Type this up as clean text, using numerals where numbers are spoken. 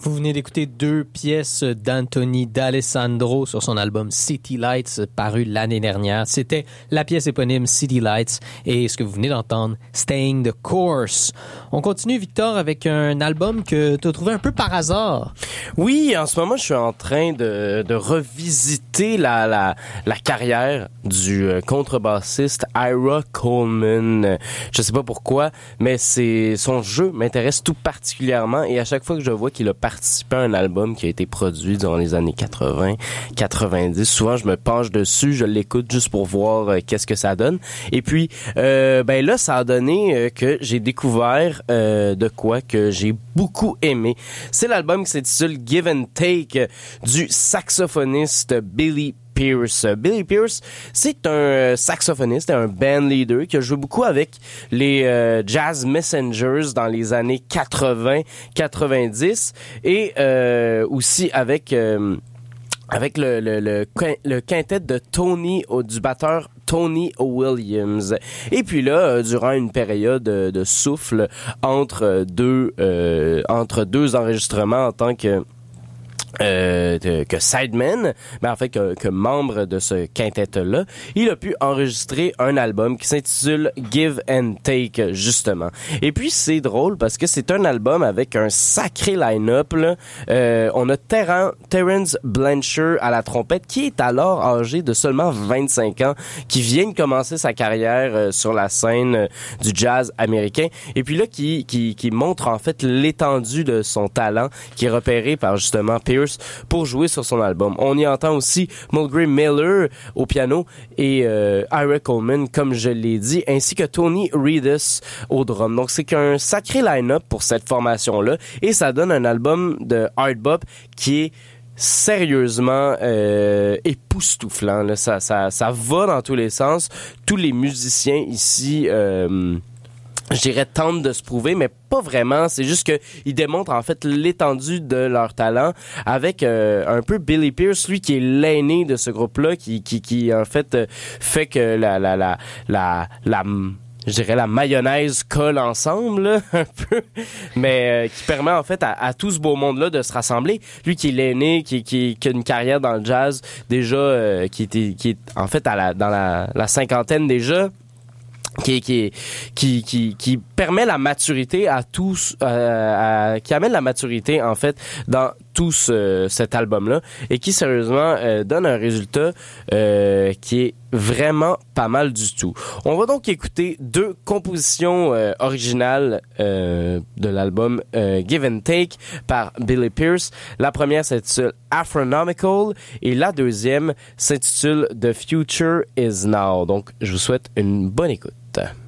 Vous venez d'écouter 2 pièces d'Anthony D'Alessandro sur son album City Lights, paru l'année dernière. C'était la pièce éponyme City Lights et ce que vous venez d'entendre, Staying the Course. On continue, Victor, avec un album que tu as trouvé un peu par hasard. Oui, en ce moment, je suis en train de revisiter la carrière du contrebassiste Ira Coleman. Je sais pas pourquoi, mais son jeu m'intéresse tout particulièrement et à chaque fois que je vois qu'il a participé à un album qui a été produit dans les années 80, 90. Souvent, je me penche dessus, je l'écoute juste pour voir qu'est-ce que ça donne. Et puis, là, ça a donné que j'ai découvert de quoi que j'ai beaucoup aimé. C'est l'album qui s'intitule Give and Take du saxophoniste Billy Pierce. Billy Pierce, c'est un saxophoniste et un band leader qui a joué beaucoup avec les Jazz Messengers dans les années 80-90 et aussi avec le quintet de du batteur Tony Williams. Et puis là, durant une période de souffle entre deux enregistrements en tant que sideman, mais en fait que membre de ce quintet-là, il a pu enregistrer un album qui s'intitule Give and Take, justement. Et puis c'est drôle parce que c'est un album avec un sacré line-up, là. On a Terrence Blanchard à la trompette, qui est alors âgé de seulement 25 ans, qui vient de commencer sa carrière sur la scène du jazz américain, et puis là qui montre en fait l'étendue de son talent, qui est repéré par justement Pierce pour jouer sur son album. On y entend aussi Mulgrew Miller au piano et Ira Coleman, comme je l'ai dit, ainsi que Tony Reedus au drum. Donc c'est qu'un sacré line-up pour cette formation-là et ça donne un album de hard bop qui est sérieusement époustouflant. Là. Ça va dans tous les sens. Tous les musiciens ici je dirais tentent de se prouver, mais pas vraiment. C'est juste que ils démontrent en fait l'étendue de leur talent avec un peu Billy Pierce, lui qui est l'aîné de ce groupe-là, qui en fait fait que je dirais la mayonnaise colle ensemble là, un peu, mais qui permet en fait à tout ce beau monde-là de se rassembler. Lui qui est l'aîné, qui a une carrière dans le jazz déjà, qui est en fait dans la cinquantaine déjà. Qui permet la maturité à tous, qui amène la maturité en fait dans tout cet album-là et qui sérieusement donne un résultat qui est vraiment pas mal du tout. On va donc écouter 2 compositions originales de l'album Give and Take par Billy Pierce. La première s'intitule Astronomical et la deuxième s'intitule The Future Is Now. Donc, je vous souhaite une bonne écoute.